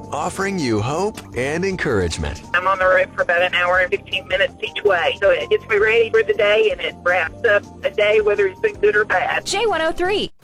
offering you hope and encouragement. I'm on the road for about an hour and 15 minutes each way. So it gets me ready for the day, and it wraps up a day, whether it's been good or bad. J103.